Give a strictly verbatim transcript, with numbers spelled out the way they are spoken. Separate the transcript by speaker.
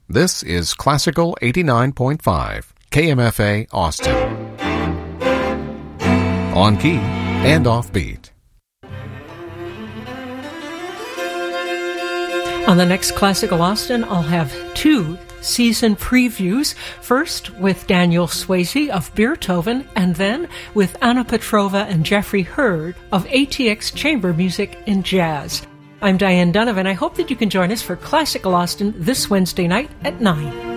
Speaker 1: This is Classical eighty-nine point five, K M F A Austin. On key and offbeat.
Speaker 2: On the next Classical Austin, I'll have two season previews. First with Daniel Swayze of Beethoven, and then with Anna Petrova and Jeffrey Hurd of A T X Chamber Music and Jazz. I'm Diane Donovan. I hope that you can join us for Classical Austin this Wednesday night at nine.